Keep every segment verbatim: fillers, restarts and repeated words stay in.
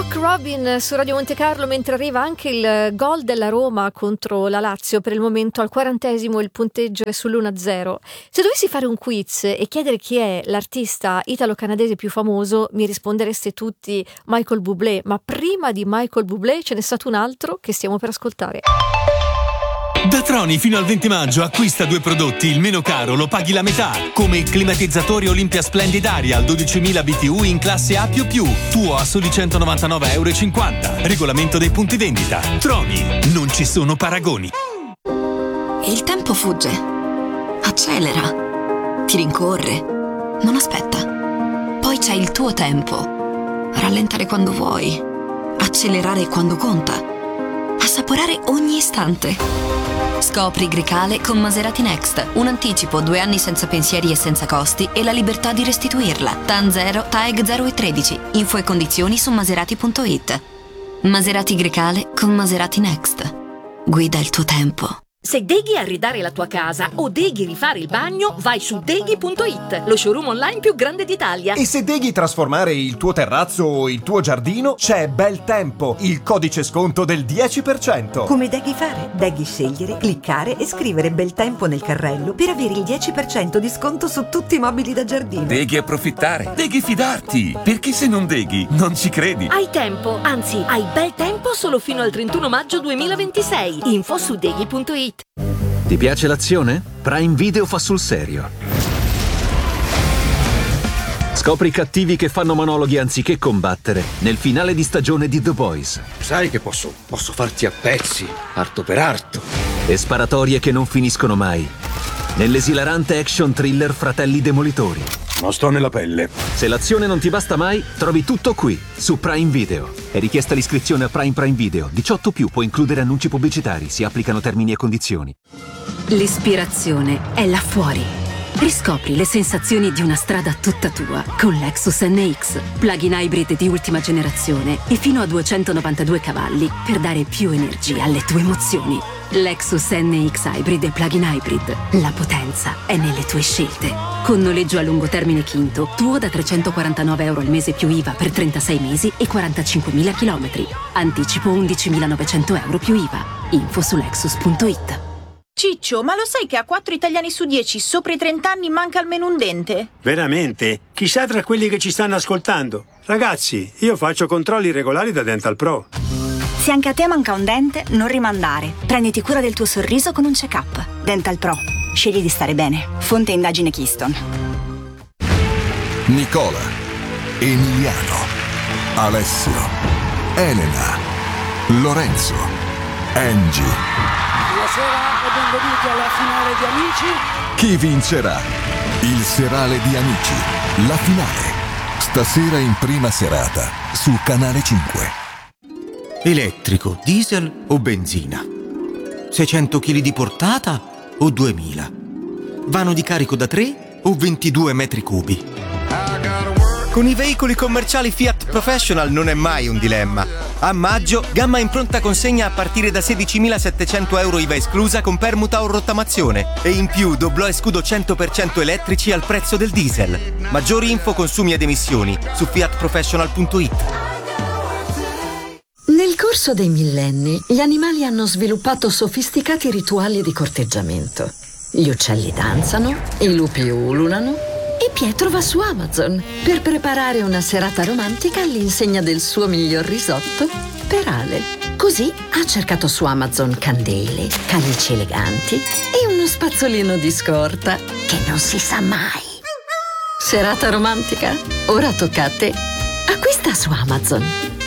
Rock Robin su Radio Monte Carlo, mentre arriva anche il gol della Roma contro la Lazio. Per il momento al quarantesimo il punteggio è sull'uno a zero. Se dovessi fare un quiz e chiedere chi è l'artista italo-canadese più famoso, mi rispondereste tutti Michael Bublé, ma prima di Michael Bublé ce n'è stato un altro che stiamo per ascoltare. Da Troni fino al venti maggio acquista due prodotti, il meno caro lo paghi la metà, come il climatizzatore Olympia Splendid Aria al dodicimila B T U in classe A più più, tuo a soli centonovantanove euro e cinquanta. Regolamento dei punti vendita. Troni, non ci sono paragoni. Il tempo fugge, accelera, ti rincorre, non aspetta. Poi c'è il tuo tempo. Rallentare quando vuoi, accelerare quando conta, assaporare ogni istante. Scopri Grecale con Maserati Next. Un anticipo, due anni senza pensieri e senza costi e la libertà di restituirla. T A N zero, T A E G zero e tredici. Info e condizioni su maserati punto it. Maserati Grecale con Maserati Next. Guida il tuo tempo. Se deghi arredare la tua casa o deghi rifare il bagno, vai su deghi punto it, lo showroom online più grande d'Italia. E se deghi trasformare il tuo terrazzo o il tuo giardino, c'è Bel Tempo, il codice sconto del dieci per cento. Come deghi fare? Deghi scegliere, cliccare e scrivere Bel Tempo nel carrello per avere il dieci per cento di sconto su tutti i mobili da giardino. Deghi approfittare, deghi fidarti, perché se non deghi non ci credi. Hai tempo, anzi hai bel tempo solo fino al trentuno maggio duemilaventisei. Info su deghi punto it. Ti piace l'azione? Prime Video fa sul serio. Scopri i cattivi che fanno monologhi anziché combattere nel finale di stagione di The Boys. Sai che posso, posso farti a pezzi, arto per arto. E sparatorie che non finiscono mai nell'esilarante action thriller Fratelli Demolitori. Non sto nella pelle. Se l'azione non ti basta mai, trovi tutto qui, su Prime Video. È richiesta l'iscrizione a Prime Prime Video. diciotto più, può includere annunci pubblicitari. Si applicano termini e condizioni. L'ispirazione è là fuori. Riscopri le sensazioni di una strada tutta tua con Lexus N X. Plug-in hybrid di ultima generazione e fino a duecentonovantadue cavalli per dare più energia alle tue emozioni. Lexus N X Hybrid e Plug-in Hybrid. La potenza è nelle tue scelte. Con noleggio a lungo termine Quinto, tuo da trecentoquarantanove euro al mese più I V A per trentasei mesi e quarantacinquemila chilometri. Anticipo undicimilanovecento euro più I V A. Info su lexus punto it. Ciccio, ma lo sai che a quattro italiani su dieci sopra i trenta anni manca almeno un dente? Veramente? Chissà tra quelli che ci stanno ascoltando. Ragazzi, io faccio controlli regolari da Dental Pro. Se anche a te manca un dente, non rimandare. Prenditi cura del tuo sorriso con un check-up. Dental Pro. Scegli di stare bene. Fonte indagine Keystone. Nicola, Emiliano, Alessio, Elena, Lorenzo, Angie. Buonasera e benvenuti alla finale di Amici. Chi vincerà? Il serale di Amici, la finale. Stasera in prima serata su Canale cinque. Elettrico, diesel o benzina? seicento chili di portata o duemila? Vano di carico da tre o ventidue metri cubi? Con i veicoli commerciali Fiat Professional non è mai un dilemma. A maggio, gamma in pronta consegna a partire da sedicimilasettecento euro I V A esclusa con permuta o rottamazione. E in più doblò e scudo cento per cento elettrici al prezzo del diesel. Maggiori info, consumi ed emissioni su fiat professional punto it. Nel corso dei millenni, gli animali hanno sviluppato sofisticati rituali di corteggiamento. Gli uccelli danzano, i lupi ululano e Pietro va su Amazon per preparare una serata romantica all'insegna del suo miglior risotto per Ale. Così ha cercato su Amazon candele, calici eleganti e uno spazzolino di scorta che non si sa mai. Serata romantica? Ora tocca a te. Acquista su Amazon.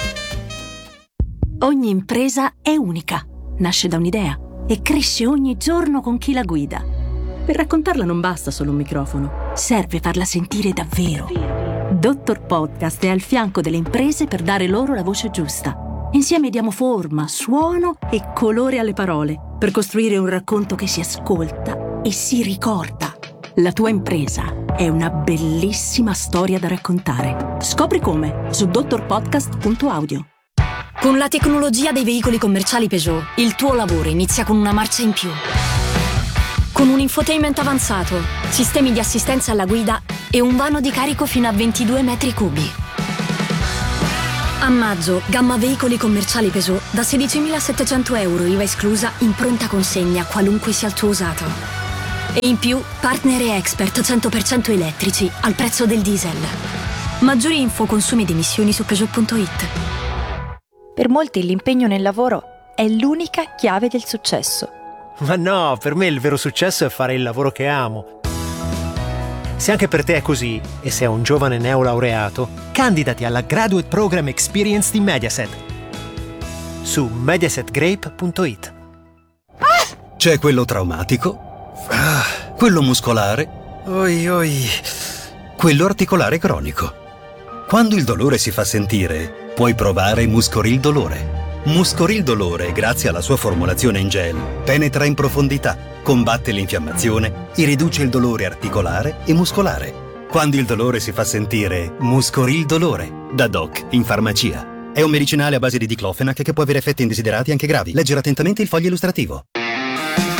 Ogni impresa è unica, nasce da un'idea e cresce ogni giorno con chi la guida. Per raccontarla non basta solo un microfono, serve farla sentire davvero. Dottor Podcast è al fianco delle imprese per dare loro la voce giusta. Insieme diamo forma, suono e colore alle parole per costruire un racconto che si ascolta e si ricorda. La tua impresa è una bellissima storia da raccontare. Scopri come su dottor podcast punto audio. Con la tecnologia dei veicoli commerciali Peugeot, il tuo lavoro inizia con una marcia in più. Con un infotainment avanzato, sistemi di assistenza alla guida e un vano di carico fino a ventidue metri cubi. A maggio, gamma veicoli commerciali Peugeot da sedicimilasettecento euro I V A esclusa in pronta consegna, qualunque sia il tuo usato. E in più, partner e expert cento per cento elettrici al prezzo del diesel. Maggiori info, consumi ed emissioni su Peugeot punto it. Per molti l'impegno nel lavoro è l'unica chiave del successo. Ma no, per me il vero successo è fare il lavoro che amo. Se anche per te è così, e sei un giovane neolaureato, candidati alla Graduate Program Experience di Mediaset su mediaset grape punto it. C'è quello traumatico, ah, quello muscolare, oi oi, quello articolare cronico. Quando il dolore si fa sentire, puoi provare Muscoril Dolore. Muscoril Dolore, grazie alla sua formulazione in gel, penetra in profondità, combatte l'infiammazione e riduce il dolore articolare e muscolare. Quando il dolore si fa sentire, Muscoril Dolore, da Doc in farmacia. È un medicinale a base di diclofenac che può avere effetti indesiderati anche gravi. Leggere attentamente il foglio illustrativo.